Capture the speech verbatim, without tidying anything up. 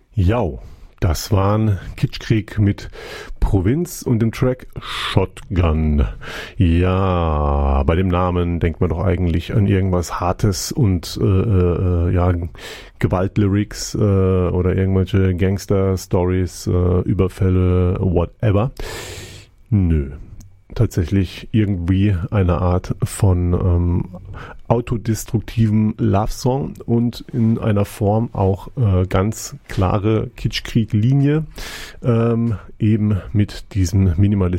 Jau, das waren Kitschkrieg mit Provinz und dem Track Shotgun. Ja, bei dem Namen denkt man doch eigentlich an irgendwas Hartes und äh, äh, ja, Gewaltlyrics äh, oder irgendwelche Gangster-Stories, äh, Überfälle, whatever. Nö. Tatsächlich irgendwie eine Art von ähm, autodestruktivem Love-Song und in einer Form auch äh, ganz klare Kitschkrieg-Linie, ähm, eben mit diesem minimalistischen